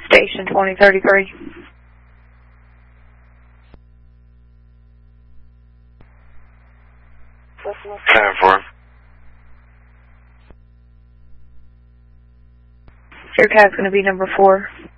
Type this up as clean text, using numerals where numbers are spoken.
Station 2033. 10-4. Your cab's going to be number 4.